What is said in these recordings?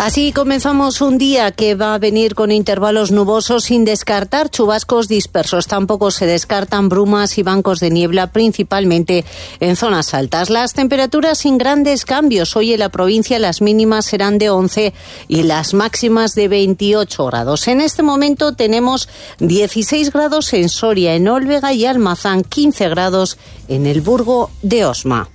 Así comenzamos un día que va a venir con intervalos nubosos sin descartar chubascos dispersos. Tampoco se descartan brumas y bancos de niebla, principalmente en zonas altas. Las temperaturas sin grandes cambios. Hoy en la provincia las mínimas serán de 11 y las máximas de 28 grados. En este momento tenemos 16 grados en Soria, en Olvega y Almazán, 15 grados en el Burgo de Osma.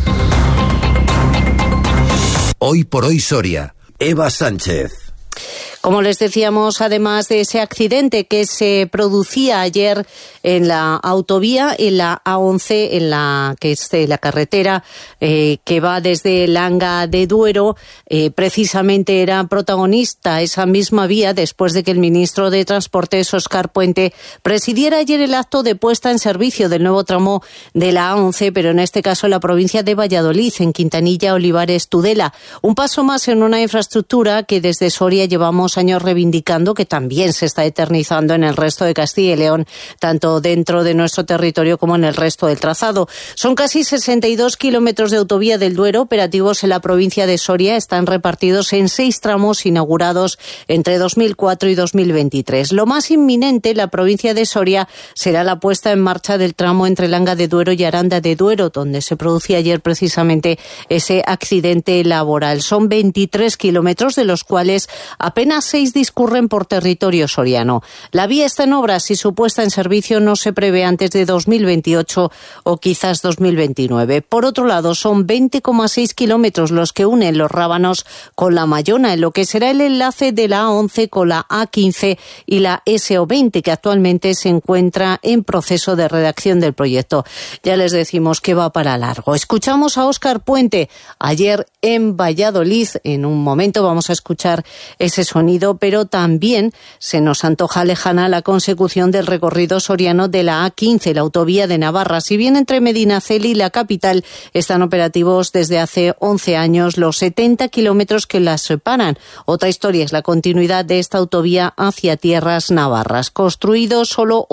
Hoy por hoy Soria. Eva Sánchez. Como les decíamos, además de ese accidente que se producía ayer en la autovía, en la A11, que es la carretera que va desde Langa de Duero, precisamente era protagonista esa misma vía después de que el ministro de Transportes, Óscar Puente, presidiera ayer el acto de puesta en servicio del nuevo tramo de la A11, pero en este caso en la provincia de Valladolid, en Quintanilla, Olivares, Tudela. Un paso más en una infraestructura que desde Soria llevamos años reivindicando, que también se está eternizando en el resto de Castilla y León, tanto dentro de nuestro territorio como en el resto del trazado. Son casi 62 kilómetros de autovía del Duero operativos en la provincia de Soria. Están repartidos en 6 tramos inaugurados entre 2004 y 2023. Lo más inminente en la provincia de Soria será la puesta en marcha del tramo entre Langa de Duero y Aranda de Duero, donde se producía ayer precisamente ese accidente laboral. Son 23 kilómetros, de los cuales apenas 6 discurren por territorio soriano. La vía está en obras y su puesta en servicio no se prevé antes de 2028 o quizás 2029. Por otro lado, son 20,6 kilómetros los que unen los Rábanos con la Mayona, en lo que será el enlace de la A11 con la A15 y la SO20, que actualmente se encuentra en proceso de redacción del proyecto. Ya les decimos que va para largo. Escuchamos a Óscar Puente ayer en Valladolid. En un momento vamos a escuchar ese sonido, pero también se nos antoja lejana la consecución del recorrido soriano de la A15, la autovía de Navarra. Si bien entre Medinaceli y la capital están operativos desde hace 11 años los 70 kilómetros que las separan. Otra historia es la continuidad de esta autovía hacia tierras navarras. Construido solo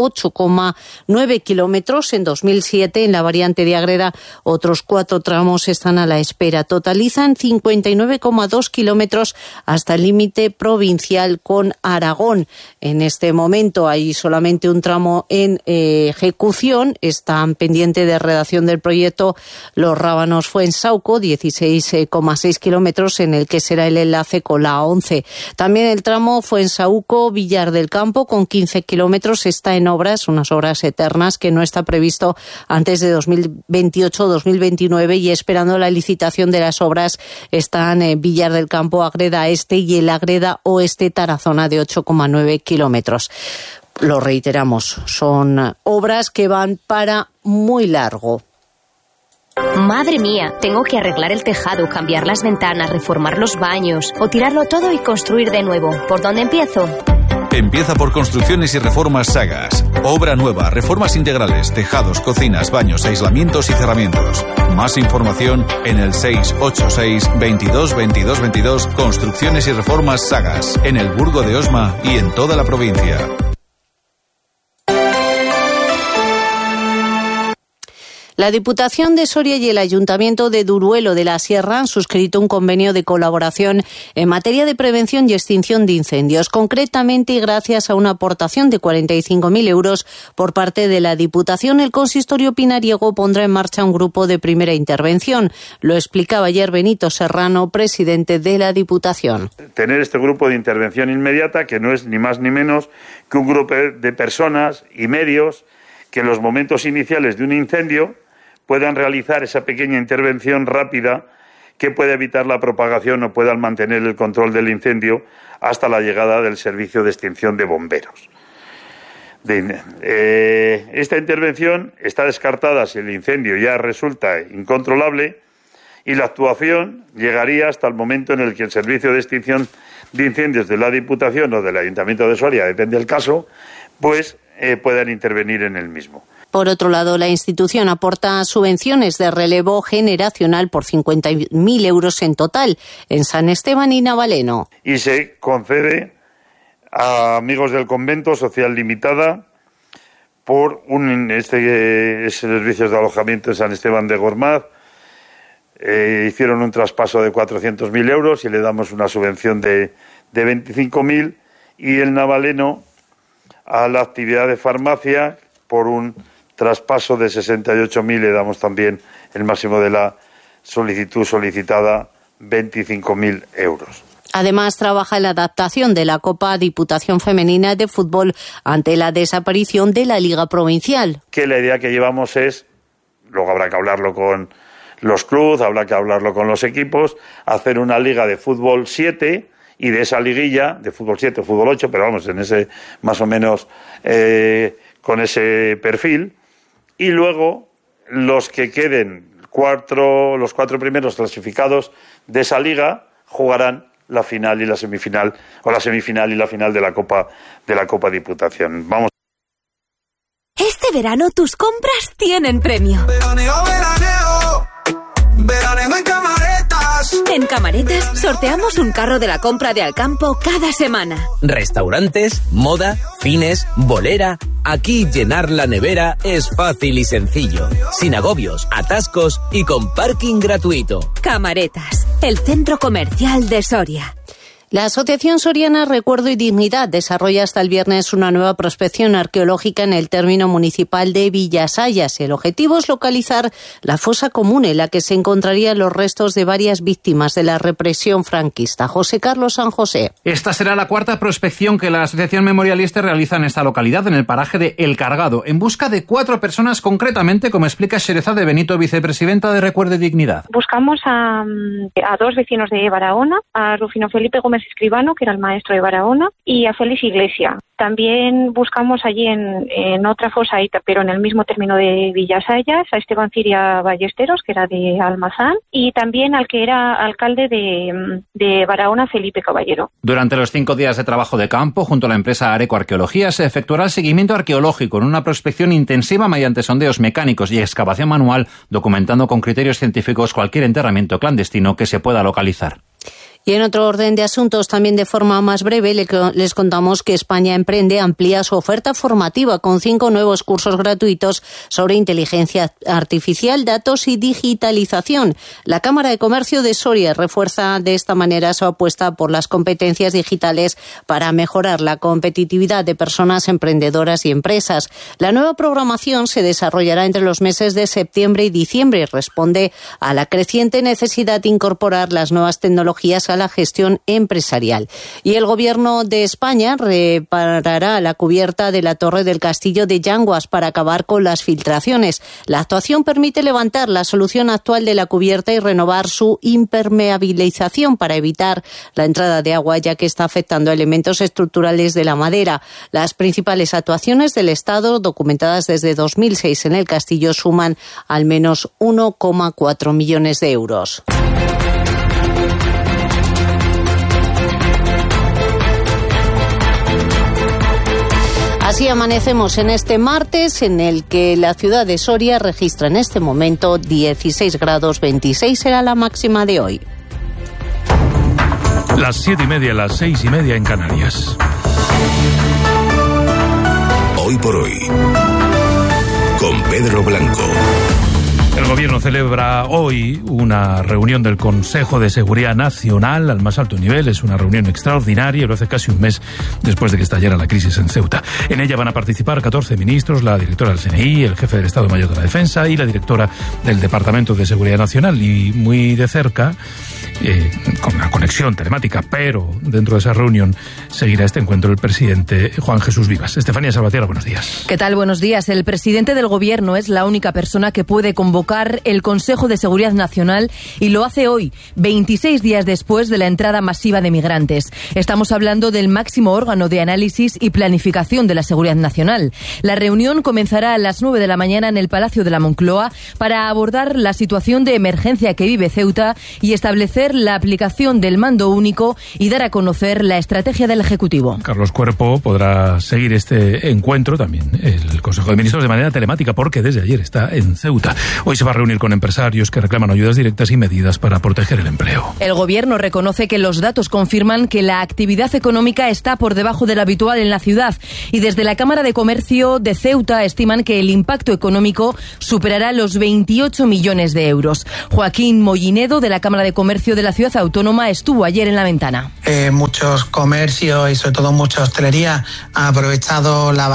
8,9 kilómetros en 2007 en la variante de Agreda, otros 4 tramos están a la espera. Totalizan 59,2 kilómetros hasta el límite provincial con Aragón. En este momento hay solamente un tramo en ejecución. Están pendientes de redacción del proyecto los Rábanos Fuensauco, 16,6 kilómetros, en el que será el enlace con la A11. También el tramo Fuensauco-Villar del Campo, con 15 kilómetros, está en obras, unas obras eternas, que no está previsto antes de 2028-2029, y esperando la licitación de las obras están Villar del Campo, Agreda Este y el Agreda Oeste, Tarazona, de 8,9 kilómetros. Lo reiteramos, son obras que van para muy largo. Madre mía, tengo que arreglar el tejado, cambiar las ventanas, reformar los baños o tirarlo todo y construir de nuevo. ¿Por dónde empiezo? Empieza por Construcciones y Reformas Sagas. Obra nueva, reformas integrales, tejados, cocinas, baños, aislamientos y cerramientos. Más información en el 686 22 22 22. Construcciones y Reformas Sagas, en el Burgo de Osma y en toda la provincia. La Diputación de Soria y el Ayuntamiento de Duruelo de la Sierra han suscrito un convenio de colaboración en materia de prevención y extinción de incendios. Concretamente, y gracias a una aportación de 45.000 euros por parte de la Diputación, el consistorio pinariego pondrá en marcha un grupo de primera intervención. Lo explicaba ayer Benito Serrano, presidente de la Diputación. Tener este grupo de intervención inmediata, que no es ni más ni menos que un grupo de personas y medios que en los momentos iniciales de un incendio puedan realizar esa pequeña intervención rápida que puede evitar la propagación o puedan mantener el control del incendio hasta la llegada del servicio de extinción de bomberos. Esta intervención está descartada si el incendio ya resulta incontrolable, y la actuación llegaría hasta el momento en el que el servicio de extinción de incendios de la Diputación o del Ayuntamiento de Soria, depende del caso, pues puedan intervenir en el mismo. Por otro lado, la institución aporta subvenciones de relevo generacional por 50.000 euros en total en San Esteban y Navaleno. Y se concede a Amigos del Convento Social Limitada por servicios de alojamiento en San Esteban de Gormaz, hicieron un traspaso de 400.000 euros y le damos una subvención de 25.000, y el Navaleno a la actividad de farmacia por un traspaso de 68.000 le damos también el máximo de la solicitud solicitada, 25.000 euros. Además, trabaja en la adaptación de la Copa Diputación Femenina de Fútbol ante la desaparición de la Liga Provincial. Que la idea que llevamos es, luego habrá que hablarlo con los clubes, habrá que hablarlo con los equipos, hacer una liga de fútbol 7 y de esa liguilla, de fútbol 7 o fútbol 8, pero vamos, en ese más o menos con ese perfil, y luego los que queden los cuatro primeros clasificados de esa liga jugarán la final y la semifinal, o la semifinal y la final de la Copa Diputación. Vamos. Este verano tus compras tienen premio. Veraneo, veraneo en Camaretas. En Camaretas sorteamos un carro de la compra de Alcampo cada semana. Restaurantes, moda, cines, bolera. Aquí llenar la nevera es fácil y sencillo, sin agobios, atascos y con parking gratuito. Camaretas, el centro comercial de Soria. La Asociación Soriana Recuerdo y Dignidad desarrolla hasta el viernes una nueva prospección arqueológica en el término municipal de Villasayas. El objetivo es localizar la fosa común en la que se encontrarían los restos de varias víctimas de la represión franquista. José Carlos San José. Esta será la cuarta prospección que la Asociación Memorialista realiza en esta localidad, en el paraje de El Cargado, en busca de 4 personas concretamente, como explica Xerezade Benito, vicepresidenta de Recuerdo y Dignidad. Buscamos a 2 vecinos de Barahona, a Rufino Felipe Gómez Escribano, que era el maestro de Barahona, y a Félix Iglesia. También buscamos allí en otra fosa, pero en el mismo término de Villasayas, a Esteban Ciria Ballesteros, que era de Almazán, y también al que era alcalde de Barahona, Felipe Caballero. Durante los 5 días de trabajo de campo, junto a la empresa Areco Arqueología, se efectuará el seguimiento arqueológico en una prospección intensiva mediante sondeos mecánicos y excavación manual, documentando con criterios científicos cualquier enterramiento clandestino que se pueda localizar. Y en otro orden de asuntos, también de forma más breve, les contamos que España Emprende amplía su oferta formativa con 5 nuevos cursos gratuitos sobre inteligencia artificial, datos y digitalización. La Cámara de Comercio de Soria refuerza de esta manera su apuesta por las competencias digitales para mejorar la competitividad de personas emprendedoras y empresas. La nueva programación se desarrollará entre los meses de septiembre y diciembre y responde a la creciente necesidad de incorporar las nuevas tecnologías a la gestión empresarial. Y el Gobierno de España reparará la cubierta de la torre del Castillo de Llanguas para acabar con las filtraciones. La actuación permite levantar la solución actual de la cubierta y renovar su impermeabilización para evitar la entrada de agua, ya que está afectando elementos estructurales de la madera. Las principales actuaciones del Estado, documentadas desde 2006 en el castillo, suman al menos 1,4 millones de euros. Así amanecemos en este martes, en el que la ciudad de Soria registra en este momento 16 grados, 26 será la máxima de hoy. Las 7:30, las 6:30 en Canarias. Hoy por hoy, con Pedro Blanco. El Gobierno celebra hoy una reunión del Consejo de Seguridad Nacional al más alto nivel. Es una reunión extraordinaria, lo hace casi un mes después de que estallara la crisis en Ceuta. En ella van a participar 14 ministros, la directora del CNI, el jefe del Estado Mayor de la Defensa y la directora del Departamento de Seguridad Nacional. Y muy de cerca, con una conexión telemática, pero dentro de esa reunión seguirá este encuentro el presidente Juan Jesús Vivas. Estefanía Salvatierra, buenos días. ¿Qué tal? Buenos días. El presidente del Gobierno es la única persona que puede convocar el Consejo de Seguridad Nacional y lo hace hoy, 26 días después de la entrada masiva de migrantes. Estamos hablando del máximo órgano de análisis y planificación de la seguridad nacional. La reunión comenzará a las 9 de la mañana en el Palacio de la Moncloa para abordar la situación de emergencia que vive Ceuta y establecer la aplicación del mando único y dar a conocer la estrategia del Ejecutivo. Carlos Cuerpo podrá seguir este encuentro, también el Consejo de Ministros, de manera telemática, porque desde ayer está en Ceuta. Hoy Hoy se va a reunir con empresarios que reclaman ayudas directas y medidas para proteger el empleo. El gobierno reconoce que los datos confirman que la actividad económica está por debajo de lo habitual en la ciudad y desde la Cámara de Comercio de Ceuta estiman que el impacto económico superará los 28 millones de euros. Joaquín Mollinedo, de la Cámara de Comercio de la Ciudad Autónoma, estuvo ayer en La Ventana. Muchos comercios y sobre todo mucha hostelería han aprovechado la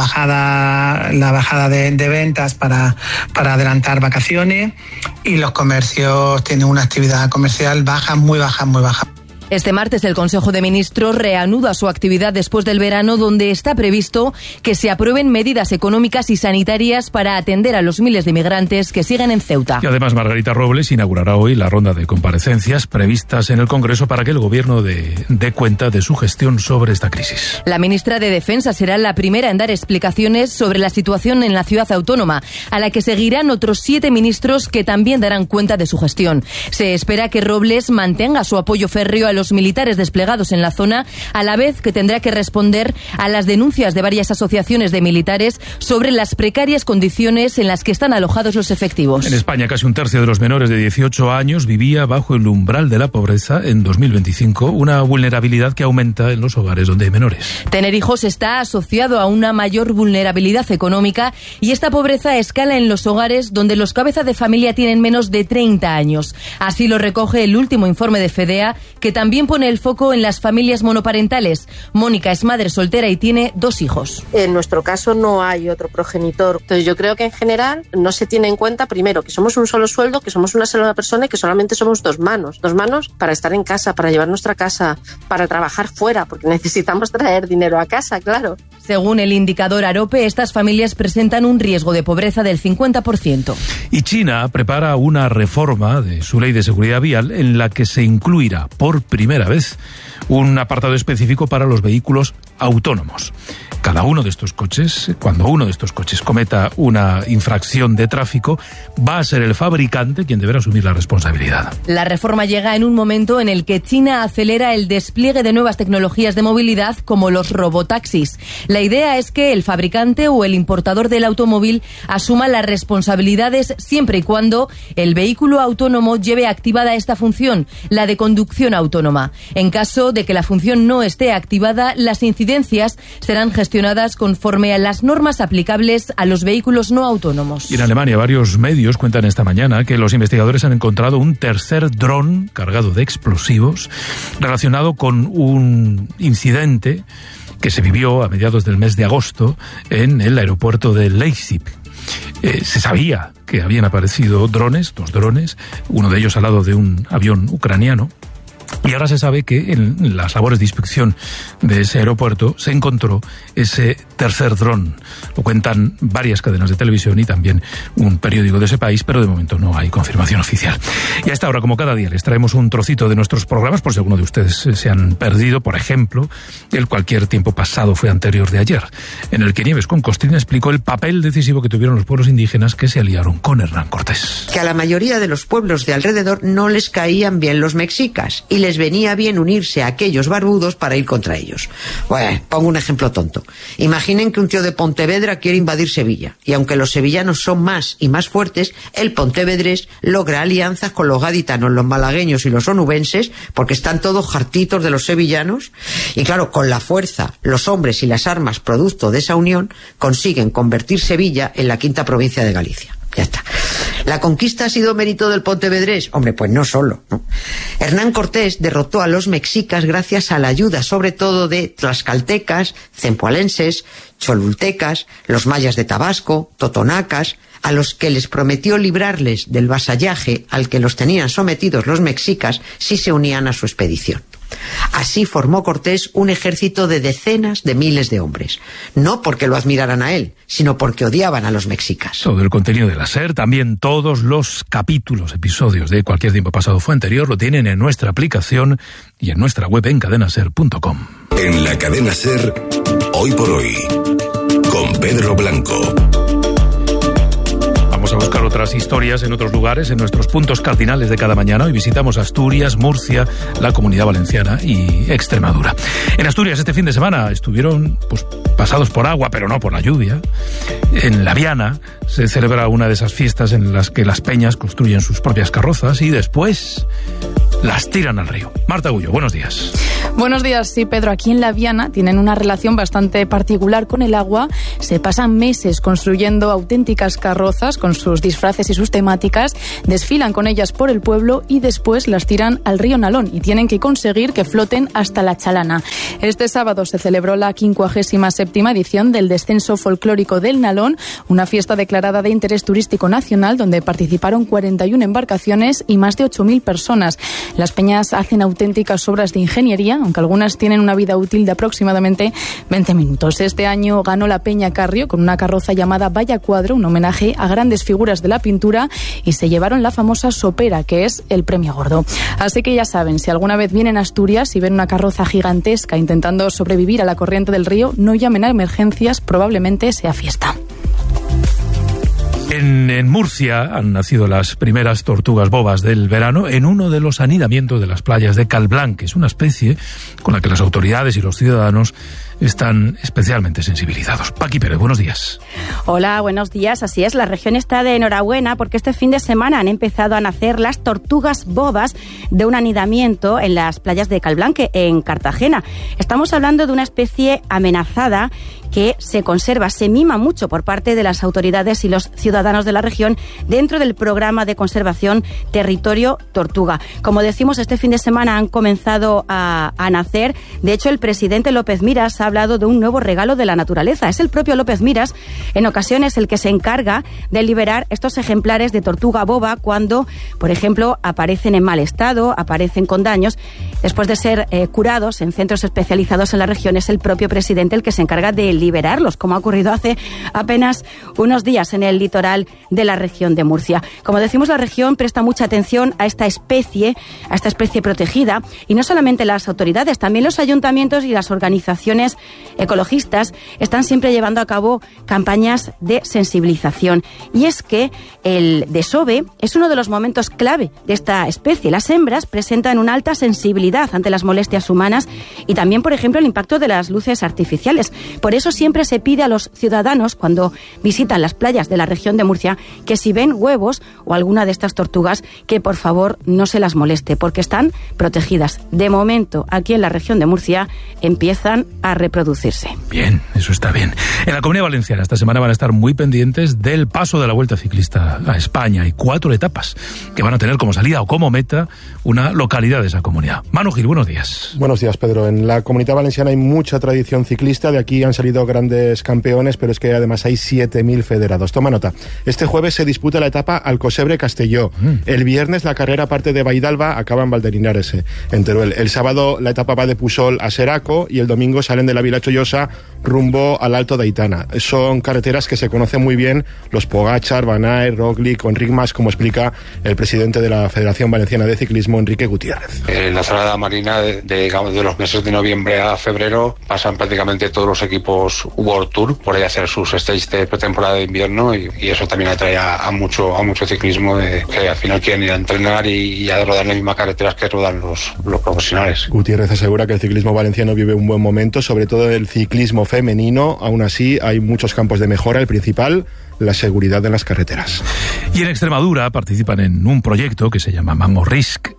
bajada de ventas para adelantar vacaciones, y los comercios tienen una actividad comercial baja, muy baja, muy baja. Este martes el Consejo de Ministros reanuda su actividad después del verano, donde está previsto que se aprueben medidas económicas y sanitarias para atender a los miles de migrantes que siguen en Ceuta. Y además Margarita Robles inaugurará hoy la ronda de comparecencias previstas en el Congreso para que el Gobierno dé cuenta de su gestión sobre esta crisis. La ministra de Defensa será la primera en dar explicaciones sobre la situación en la ciudad autónoma, a la que seguirán otros 7 ministros que también darán cuenta de su gestión. Se espera que Robles mantenga su apoyo férreo a los militares desplegados en la zona, a la vez que tendrá que responder a las denuncias de varias asociaciones de militares sobre las precarias condiciones en las que están alojados los efectivos. En España, casi un tercio de los menores de 18 años vivía bajo el umbral de la pobreza en 2025, una vulnerabilidad que aumenta en los hogares donde hay menores. Tener hijos está asociado a una mayor vulnerabilidad económica y esta pobreza escala en los hogares donde los cabezas de familia tienen menos de 30 años. Así lo recoge el último informe de FEDEA, que también pone el foco en las familias monoparentales. Mónica es madre soltera y tiene 2 hijos. En nuestro caso no hay otro progenitor. Entonces yo creo que en general no se tiene en cuenta, primero, que somos un solo sueldo, que somos una sola persona y que solamente somos 2 manos. 2 manos para estar en casa, para llevar nuestra casa, para trabajar fuera, porque necesitamos traer dinero a casa, claro. Según el indicador AROPE, estas familias presentan un riesgo de pobreza del 50%. Y China prepara una reforma de su ley de seguridad vial en la que se incluirá por primera vez un apartado específico para los vehículos autónomos. Cada uno de estos coches, cuando uno de estos coches cometa una infracción de tráfico, va a ser el fabricante quien deberá asumir la responsabilidad. La reforma llega en un momento en el que China acelera el despliegue de nuevas tecnologías de movilidad como los robotaxis. La idea es que el fabricante o el importador del automóvil asuma las responsabilidades siempre y cuando el vehículo autónomo lleve activada esta función, la de conducción autónoma. En caso de que la función no esté activada, las incidencias serán gestionadas conforme a las normas aplicables a los vehículos no autónomos. Y en Alemania varios medios cuentan esta mañana que los investigadores han encontrado un tercer dron cargado de explosivos relacionado con un incidente que se vivió a mediados del mes de agosto en el aeropuerto de Leipzig. Se sabía que habían aparecido drones, 2 drones, uno de ellos al lado de un avión ucraniano. Y ahora se sabe que en las labores de inspección de ese aeropuerto se encontró ese tercer dron. Lo cuentan varias cadenas de televisión y también un periódico de ese país, pero de momento no hay confirmación oficial. Y a esta hora, como cada día, les traemos un trocito de nuestros programas, por si alguno de ustedes se han perdido. Por ejemplo, el Cualquier tiempo pasado fue anterior de ayer, en el que Nieves con Costrina explicó el papel decisivo que tuvieron los pueblos indígenas que se aliaron con Hernán Cortés. Que a la mayoría de los pueblos de alrededor no les caían bien los mexicas y les venía bien unirse a aquellos barbudos para ir contra ellos. Bueno, pongo un ejemplo tonto. Imaginen que un tío de Pontevedra quiere invadir Sevilla, y aunque los sevillanos son más y más fuertes, el pontevedrés logra alianzas con los gaditanos, los malagueños y los onubenses, porque están todos hartitos de los sevillanos, y claro, con la fuerza, los hombres y las armas producto de esa unión, consiguen convertir Sevilla en la 5ª provincia de Galicia. Ya está. ¿La conquista ha sido mérito del pontevedrés? Hombre, pues no solo, ¿no? Hernán Cortés derrotó a los mexicas gracias a la ayuda, sobre todo, de tlaxcaltecas, cempoalenses, cholultecas, los mayas de Tabasco, totonacas, a los que les prometió librarles del vasallaje al que los tenían sometidos los mexicas si se unían a su expedición. Así formó Cortés un ejército de decenas de miles de hombres, no porque lo admiraran a él, sino porque odiaban a los mexicas. Todo el contenido de la SER, también todos los capítulos, episodios de Cualquier tiempo pasado fue anterior, lo tienen en nuestra aplicación y en nuestra web en cadenaser.com. En la cadena SER, Hoy por Hoy, con Pedro Blanco. Vamos a buscar otras historias en otros lugares, en nuestros puntos cardinales de cada mañana. Hoy visitamos Asturias, Murcia, la Comunidad Valenciana y Extremadura. En Asturias este fin de semana estuvieron pasados por agua, pero no por la lluvia. En La Viana se celebra una de esas fiestas en las que las peñas construyen sus propias carrozas y después las tiran al río. Marta Gullo, buenos días. Buenos días, sí, Pedro. Aquí en La Viana tienen una relación bastante particular con el agua. Se pasan meses construyendo auténticas carrozas con sus disfraces y sus temáticas, desfilan con ellas por el pueblo y después las tiran al río Nalón y tienen que conseguir que floten hasta la Chalana. Este sábado se celebró la 57ª edición del Descenso Folclórico del Nalón, una fiesta declarada de interés turístico nacional donde participaron 41 embarcaciones y más de 8.000 personas. Las peñas hacen auténticas obras de ingeniería, aunque algunas tienen una vida útil de aproximadamente 20 minutos. Este año ganó la Peña Carrio con una carroza llamada Vaya Cuadro, un homenaje a grandes figuras de la pintura, y se llevaron la famosa sopera, que es el premio gordo. Así que ya saben, si alguna vez vienen a Asturias y ven una carroza gigantesca intentando sobrevivir a la corriente del río, no llamen a emergencias, probablemente sea fiesta. En Murcia han nacido las primeras tortugas bobas del verano en uno de los anidamientos de las playas de Calblanc, que es una especie con la que las autoridades y los ciudadanos están especialmente sensibilizados. Paqui Pérez, buenos días. Hola, buenos días. Así es, la región está de enhorabuena porque este fin de semana han empezado a nacer las tortugas bobas de un anidamiento en las playas de Calblanc, en Cartagena. Estamos hablando de una especie amenazada que se conserva, se mima mucho por parte de las autoridades y los ciudadanos de la región dentro del programa de conservación Territorio Tortuga. Como decimos, este fin de semana han comenzado a nacer. De hecho, el presidente López Miras ha hablado de un nuevo regalo de la naturaleza. Es el propio López Miras, en ocasiones, el que se encarga de liberar estos ejemplares de tortuga boba cuando, por ejemplo, aparecen en mal estado, aparecen con daños. Después de ser curados en centros especializados en la región, es el propio presidente el que se encarga de liberarlos, como ha ocurrido hace apenas unos días en el litoral de la región de Murcia. Como decimos, la región presta mucha atención a esta especie protegida, y no solamente las autoridades, también los ayuntamientos y las organizaciones ecologistas están siempre llevando a cabo campañas de sensibilización. Y es que el desove es uno de los momentos clave de esta especie. Las hembras presentan una alta sensibilidad ante las molestias humanas y también, por ejemplo, el impacto de las luces artificiales. Por eso siempre se pide a los ciudadanos, cuando visitan las playas de la región de Murcia, que si ven huevos o alguna de estas tortugas, que por favor no se las moleste, porque están protegidas. De momento, aquí en la región de Murcia empiezan a reproducirse. Bien, eso está bien. En la Comunidad Valenciana esta semana van a estar muy pendientes del paso de la Vuelta Ciclista a España. Hay 4 etapas que van a tener como salida o como meta una localidad de esa comunidad. Manu Gil, buenos días. Buenos días, Pedro. En la Comunidad Valenciana hay mucha tradición ciclista. De aquí han salido grandes campeones, pero es que además hay 7.000 federados. Toma nota. Este jueves se disputa la etapa Alcosebre-Castelló. El viernes la carrera parte de Baidalba acaba en Valderinares, en Teruel. El sábado la etapa va de Pusol a Seraco y el domingo salen de la Vila Chollosa rumbo al Alto de Aitana. Son carreteras que se conocen muy bien los Pogachar, Van Aert, Roglic o Enric Mas, como explica el presidente de la Federación Valenciana de Ciclismo, Enrique Gutiérrez. En la zona de la Marina, de los meses de noviembre a febrero, pasan prácticamente todos los equipos World Tour por ahí a hacer sus stages de pretemporada de invierno y eso también atrae a mucho ciclismo que al final quieren ir a entrenar y a rodar las mismas carreteras que rodan los profesionales. Gutiérrez asegura que el ciclismo valenciano vive un buen momento, sobre todo el ciclismo femenino. Aún así hay muchos campos de mejora. El principal, la seguridad en las carreteras. Y en Extremadura participan en un proyecto que se llama Mamorrisk.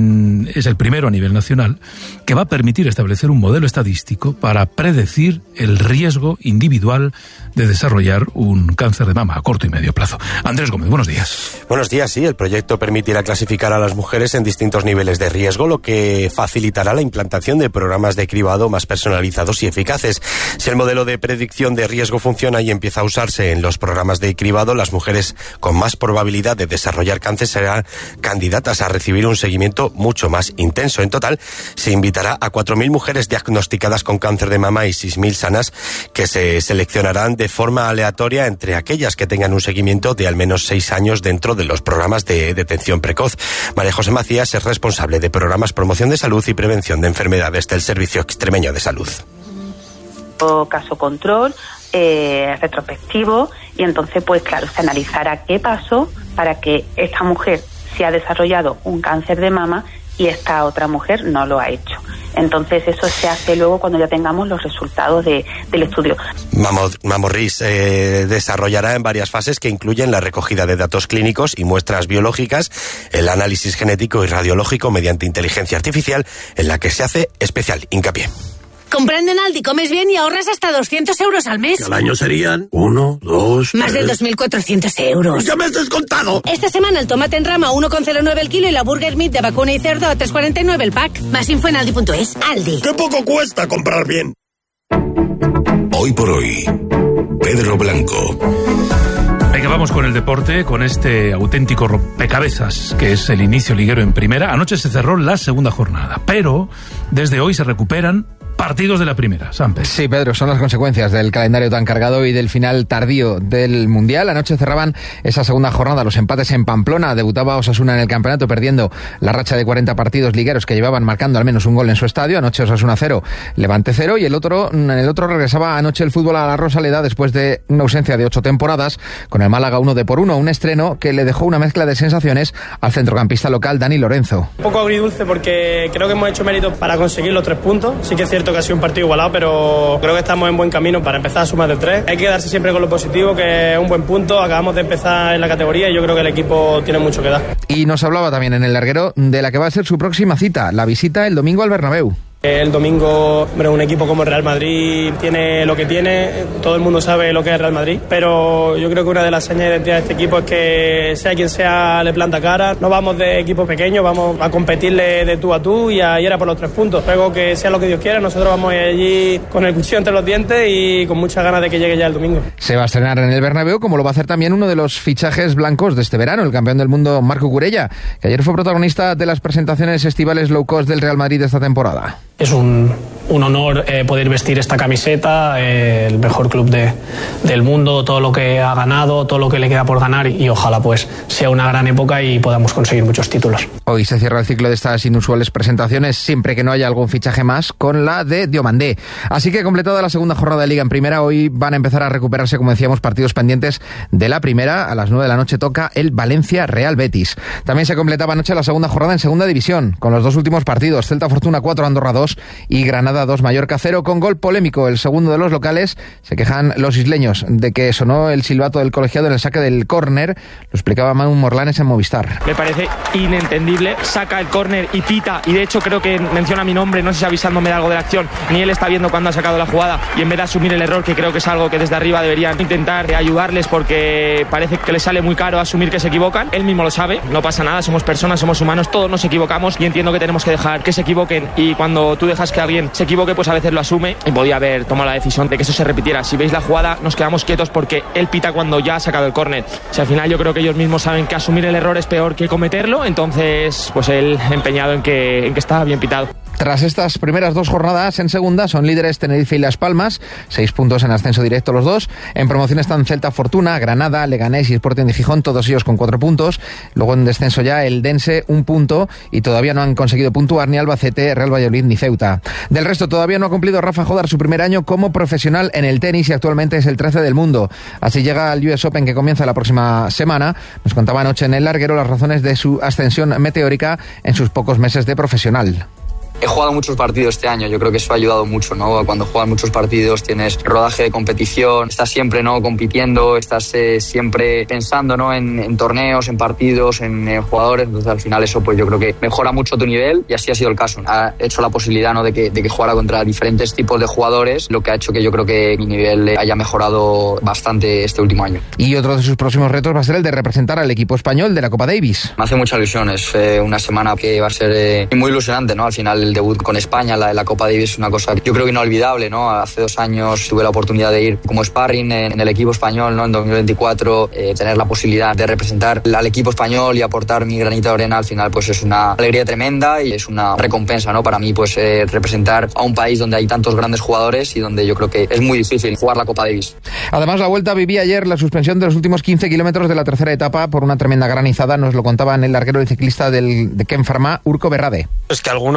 Es el primero a nivel nacional que va a permitir establecer un modelo estadístico para predecir el riesgo individual de desarrollar un cáncer de mama a corto y medio plazo. Andrés Gómez, buenos días. Buenos días, sí. El proyecto permitirá clasificar a las mujeres en distintos niveles de riesgo, lo que facilitará la implantación de programas de cribado más personalizados y eficaces. Si el modelo de predicción de riesgo funciona y empieza a usarse en los programas de cribado, las mujeres con más probabilidad de desarrollar cáncer serán candidatas a recibir un seguimiento mucho más intenso. En total, se invitará a 4.000 mujeres diagnosticadas con cáncer de mama y 6.000 sanas, que se seleccionarán de forma aleatoria entre aquellas que tengan un seguimiento de al menos 6 años dentro de los programas de detección precoz. María José Macías es responsable de programas Promoción de Salud y Prevención de Enfermedades del Servicio Extremeño de Salud. Caso control retrospectivo, y entonces, pues claro, se analizará qué pasó para que esta mujer se ha desarrollado un cáncer de mama y esta otra mujer no lo ha hecho. Entonces eso se hace luego cuando ya tengamos los resultados del estudio. Mamorris desarrollará en varias fases que incluyen la recogida de datos clínicos y muestras biológicas, el análisis genético y radiológico mediante inteligencia artificial, en la que se hace especial hincapié. Comprando en Aldi comes bien y ahorras hasta 200 euros al mes. Que al año serían 1, 2, Más de 2.400 euros. ¡Ya me has descontado! Esta semana el tomate en rama a 1,09 el kilo y la burger meat de vacuna y cerdo a 3,49 el pack. Más info en aldi.es. Aldi. ¡Qué poco cuesta comprar bien! Hoy por hoy, Pedro Blanco. Venga, vamos con el deporte, con este auténtico rompecabezas que es el inicio liguero en primera. Anoche se cerró la segunda jornada, pero desde hoy se recuperan partidos de la primera, Samper. Sí, Pedro, son las consecuencias del calendario tan cargado y del final tardío del Mundial. Anoche cerraban esa segunda jornada los empates en Pamplona. Debutaba Osasuna en el campeonato perdiendo la racha de 40 partidos ligueros que llevaban marcando al menos un gol en su estadio. Anoche Osasuna 0, Levante 0, y en el otro regresaba anoche el fútbol a la Rosaleda después de una ausencia de 8 temporadas con el Málaga 1-1, un estreno que le dejó una mezcla de sensaciones al centrocampista local Dani Lorenzo. Un poco agridulce porque creo que hemos hecho méritos para conseguir los 3 puntos. Sí que es cierto que ha sido un partido igualado, pero creo que estamos en buen camino para empezar a sumar de 3. Hay que quedarse siempre con lo positivo, que es un buen punto. Acabamos de empezar en la categoría y yo creo que el equipo tiene mucho que dar. Y nos hablaba también en el larguero de la que va a ser su próxima cita, la visita el domingo al Bernabéu. El domingo, un equipo como el Real Madrid tiene lo que tiene, todo el mundo sabe lo que es el Real Madrid, pero yo creo que una de las señas de identidad de este equipo es que sea quien sea le planta cara. No vamos de equipo pequeño, vamos a competirle de tú a tú y a ir a por los 3 puntos. Luego que sea lo que Dios quiera, nosotros vamos allí con el cuchillo entre los dientes y con muchas ganas de que llegue ya el domingo. Se va a estrenar en el Bernabéu, como lo va a hacer también uno de los fichajes blancos de este verano, el campeón del mundo Marco Curella, que ayer fue protagonista de las presentaciones estivales low cost del Real Madrid de esta temporada. Es un honor poder vestir esta camiseta, el mejor club del mundo, todo lo que ha ganado, todo lo que le queda por ganar y ojalá pues sea una gran época y podamos conseguir muchos títulos. Hoy se cierra el ciclo de estas inusuales presentaciones, siempre que no haya algún fichaje más, con la de Diomandé. Así que completada la segunda jornada de Liga en Primera, hoy van a empezar a recuperarse, como decíamos, partidos pendientes de la Primera. A las 9 de la noche toca el Valencia Real Betis. También se completaba anoche la segunda jornada en Segunda División, con los 2 últimos partidos, Celta Fortuna 4, Andorra 2 y Granada 2, Mallorca 0, con gol polémico, el segundo de los locales. Se quejan los isleños de que sonó el silbato del colegiado en el saque del córner. Lo explicaba Manu Morlanes en Movistar. Me parece inentendible, saca el córner y pita, y de hecho creo que menciona mi nombre, no sé si avisándome de algo de la acción, ni él está viendo cuándo ha sacado la jugada, y en vez de asumir el error, que creo que es algo que desde arriba deberían intentar ayudarles, porque parece que les sale muy caro asumir que se equivocan. Él mismo lo sabe, no pasa nada, somos personas, somos humanos, todos nos equivocamos, y entiendo que tenemos que dejar que se equivoquen, y cuando tú dejas que alguien se equivoque, pues a veces lo asume, y podía haber tomado la decisión de que eso se repitiera. Si veis la jugada, nos quedamos quietos porque él pita cuando ya ha sacado el córner. Si al final yo creo que ellos mismos saben que asumir el error es peor que cometerlo, entonces pues él empeñado en que estaba bien pitado. Tras estas primeras 2 jornadas en segunda, son líderes Tenerife y Las Palmas, 6 puntos en ascenso directo los dos. En promoción están Celta Fortuna, Granada, Leganés y Sporting de Gijón, todos ellos con 4 puntos. Luego en descenso ya el Dense, 1 punto, y todavía no han conseguido puntuar ni Albacete, Real Valladolid ni Ceuta. Del resto, todavía no ha cumplido Rafa Jodar su primer año como profesional en el tenis y actualmente es el 13 del mundo. Así llega al US Open, que comienza la próxima semana. Nos contaba anoche en el larguero las razones de su ascensión meteórica en sus pocos meses de profesional. He jugado muchos partidos este año, yo creo que eso ha ayudado mucho, ¿no? Cuando juegas muchos partidos tienes rodaje de competición, estás siempre, ¿no?, compitiendo, estás siempre pensando, ¿no?, en torneos, en partidos, en jugadores. Entonces al final eso pues yo creo que mejora mucho tu nivel y así ha sido el caso. Ha hecho la posibilidad, ¿no?, de que jugara contra diferentes tipos de jugadores, lo que ha hecho que yo creo que mi nivel haya mejorado bastante este último año. Y otro de sus próximos retos va a ser el de representar al equipo español de la Copa Davis. Me hace mucha ilusión, es una semana que va a ser muy ilusionante, ¿no? Al final el debut con España, la Copa Davis es una cosa yo creo que inolvidable, ¿no? Hace 2 años tuve la oportunidad de ir como sparring en el equipo español, ¿no? En 2024, tener la posibilidad de representar al equipo español y aportar mi granito de arena, al final pues es una alegría tremenda y es una recompensa, ¿no? Para mí pues representar a un país donde hay tantos grandes jugadores y donde yo creo que es muy difícil jugar la Copa Davis. Además, la Vuelta vivía ayer la suspensión de los últimos 15 kilómetros de la tercera etapa por una tremenda granizada. Nos lo contaba en el larguero el ciclista de Ken Pharma, Urko Berrade. Es que alguno que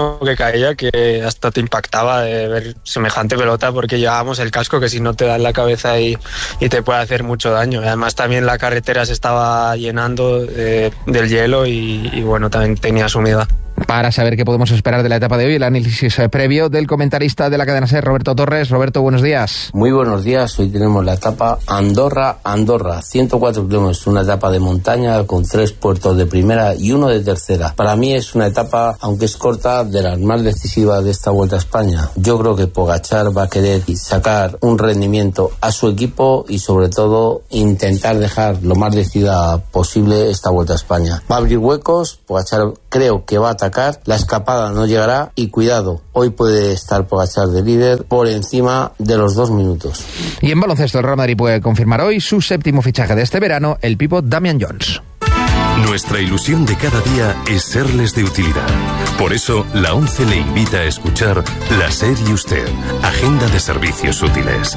caía que hasta te impactaba de ver semejante pelota, porque llevábamos el casco que si no te da en la cabeza y te puede hacer mucho daño. Además también la carretera se estaba llenando del hielo y bueno, también tenía su humedad. Para saber qué podemos esperar de la etapa de hoy, el análisis previo del comentarista de la cadena SER, Roberto Torres. Roberto, buenos días. Muy buenos días. Hoy tenemos la etapa Andorra, 104 kilómetros, una etapa de montaña con 3 puertos de primera y 1 de tercera. Para mí es una etapa, aunque es corta, de las más decisivas de esta Vuelta a España. Yo creo que Pogačar va a querer sacar un rendimiento a su equipo y sobre todo intentar dejar lo más decidida posible esta Vuelta a España. Va a abrir huecos, Pogačar creo que va a atacar, la escapada no llegará y cuidado, hoy puede estar Pogačar de líder por encima de los 2 minutos. Y en baloncesto el Real Madrid puede confirmar hoy su 7º fichaje de este verano, el pívot Damian Jones. Nuestra ilusión de cada día es serles de utilidad. Por eso, la ONCE le invita a escuchar La SER y Usted, Agenda de Servicios Útiles.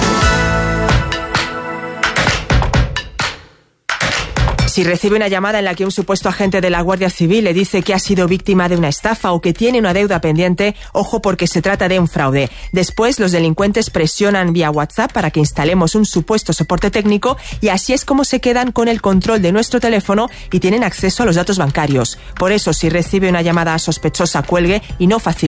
Si recibe una llamada en la que un supuesto agente de la Guardia Civil le dice que ha sido víctima de una estafa o que tiene una deuda pendiente, ojo porque se trata de un fraude. Después, los delincuentes presionan vía WhatsApp para que instalemos un supuesto soporte técnico y así es como se quedan con el control de nuestro teléfono y tienen acceso a los datos bancarios. Por eso, si recibe una llamada sospechosa, cuelgue y no facilite